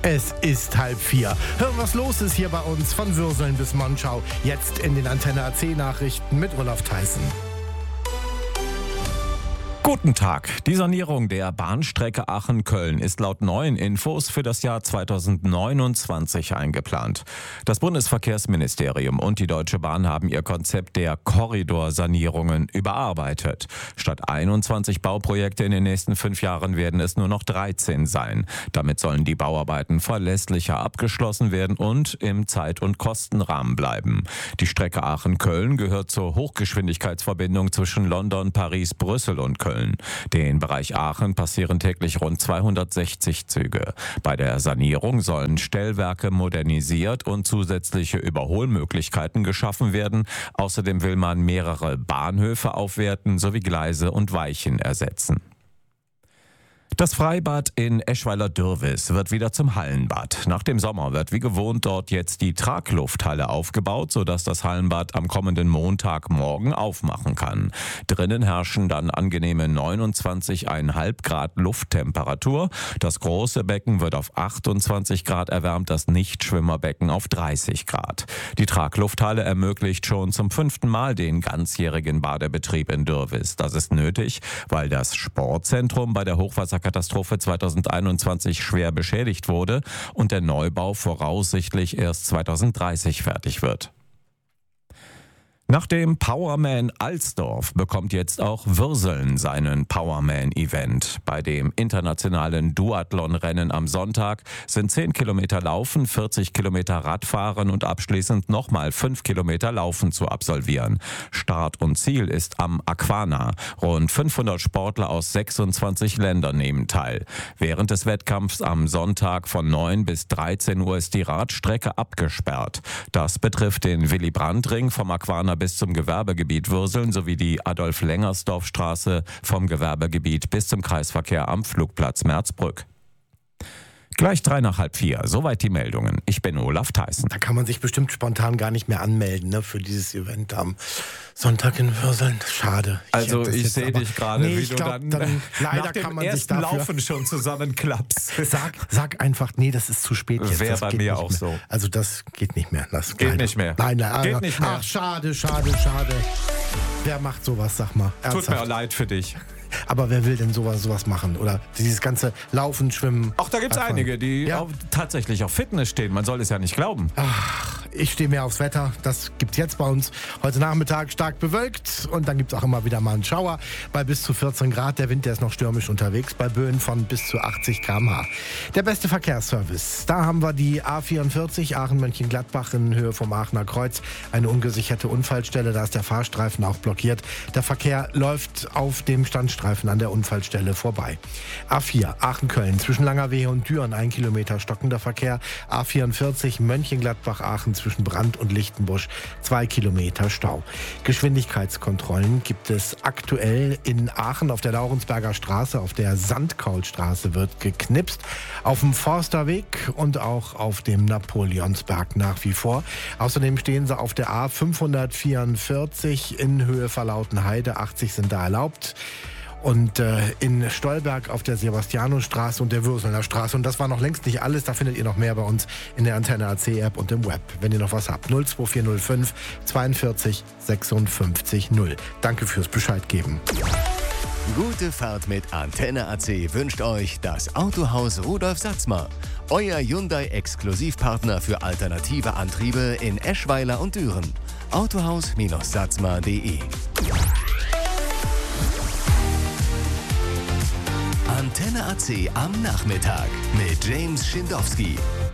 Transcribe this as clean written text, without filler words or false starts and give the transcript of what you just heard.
Es ist 3:30. Hören, was los ist hier bei uns von Würseln bis Monschau. Jetzt in den Antenne AC Nachrichten mit Olaf Theissen. Guten Tag. Die Sanierung der Bahnstrecke Aachen-Köln ist laut neuen Infos für das Jahr 2029 eingeplant. Das Bundesverkehrsministerium und die Deutsche Bahn haben ihr Konzept der Korridorsanierungen überarbeitet. Statt 21 Bauprojekte in den nächsten 5 Jahren werden es nur noch 13 sein. Damit sollen die Bauarbeiten verlässlicher abgeschlossen werden und im Zeit- und Kostenrahmen bleiben. Die Strecke Aachen-Köln gehört zur Hochgeschwindigkeitsverbindung zwischen London, Paris, Brüssel und Köln. Den Bereich Aachen passieren täglich rund 260 Züge. Bei der Sanierung sollen Stellwerke modernisiert und zusätzliche Überholmöglichkeiten geschaffen werden. Außerdem will man mehrere Bahnhöfe aufwerten sowie Gleise und Weichen ersetzen. Das Freibad in Eschweiler-Dürrwiß wird wieder zum Hallenbad. Nach dem Sommer wird wie gewohnt dort jetzt die Traglufthalle aufgebaut, sodass das Hallenbad am kommenden Montagmorgen aufmachen kann. Drinnen herrschen dann angenehme 29,5 Grad Lufttemperatur. Das große Becken wird auf 28 Grad erwärmt, das Nichtschwimmerbecken auf 30 Grad. Die Traglufthalle ermöglicht schon zum 5. Mal den ganzjährigen Badebetrieb in Dürrwiß. Das ist nötig, weil das Sportzentrum bei der Hochwasserkatastrophe 2021 schwer beschädigt wurde und der Neubau voraussichtlich erst 2030 fertig wird. Nach dem Powerman Alsdorf bekommt jetzt auch Würseln seinen Powerman-Event. Bei dem internationalen Duathlon-Rennen am Sonntag sind 10 Kilometer Laufen, 40 Kilometer Radfahren und abschließend nochmal 5 Kilometer Laufen zu absolvieren. Start und Ziel ist am Aquana. Rund 500 Sportler aus 26 Ländern nehmen teil. Während des Wettkampfs am Sonntag von 9 bis 13 Uhr ist die Radstrecke abgesperrt. Das betrifft den Willy-Brandt-Ring vom Aquana bis zum Gewerbegebiet Würseln sowie die Adolf-Lengersdorf-Straße vom Gewerbegebiet bis zum Kreisverkehr am Flugplatz Merzbrück. Gleich 3:03. Soweit die Meldungen. Ich bin Olaf Theissen. Da kann man sich bestimmt spontan gar nicht mehr anmelden, ne, für dieses Event am Sonntag in Würseln. Schade. Ich sehe dich gerade, wie du dann leider nach dem kann man ersten sich dafür Laufen schon zusammenklappst. Sag einfach, nee, das ist zu spät jetzt. Wäre bei mir auch so. Also das geht nicht mehr. Das geht nicht mehr. Nein, geht nicht mehr. Ach, schade. Wer macht sowas, sag mal? Ernsthaft? Tut mir leid für dich. Aber wer will denn sowas machen? Oder dieses ganze Laufen, Schwimmen? Auch da gibt es einige, die tatsächlich auf Fitness stehen. Man soll es ja nicht glauben. Ach, ich stehe mehr aufs Wetter. Das gibt's jetzt bei uns. Heute Nachmittag stark bewölkt und dann gibt's auch immer wieder mal einen Schauer bei bis zu 14 Grad. Der Wind, der ist noch stürmisch unterwegs bei Böen von bis zu 80 km/h. Der beste Verkehrsservice. Da haben wir die A44 Aachen-Mönchengladbach in Höhe vom Aachener Kreuz. Eine ungesicherte Unfallstelle. Da ist der Fahrstreifen auch blockiert. Der Verkehr läuft auf dem Standstreifen an der Unfallstelle vorbei. A4 Aachen-Köln zwischen Langerwehe und Düren 1 Kilometer stockender Verkehr. A44 Mönchengladbach-Aachen zwischen Brand und Lichtenbusch 2 Kilometer Stau. Geschwindigkeitskontrollen gibt es aktuell in Aachen auf der Laurensberger Straße, auf der Sandkaulstraße wird geknipst, auf dem Forsterweg und auch auf dem Napoleonsberg nach wie vor. Außerdem stehen sie auf der A544 in Höhe Verlautenheide, 80 sind da erlaubt. Und in Stolberg auf der Sebastianusstraße und der Würselner Straße. Und das war noch längst nicht alles. Da findet ihr noch mehr bei uns in der Antenne AC App und im Web. Wenn ihr noch was habt. 02405 42 56 0. Danke fürs Bescheid geben. Gute Fahrt mit Antenne AC wünscht euch das Autohaus Rudolf Satzmar. Euer Hyundai-Exklusivpartner für alternative Antriebe in Eschweiler und Düren. Autohaus-satzmar.de. Antenne AC am Nachmittag mit James Schindowski.